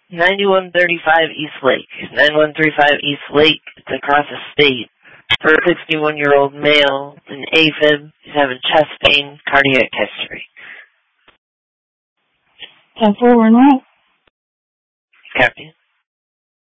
9135 East Lake. 9135 East Lake. It's across the state. For a 61-year-old male, an AFib, he's having chest pain, cardiac history. 10-4, we're in route. Copy.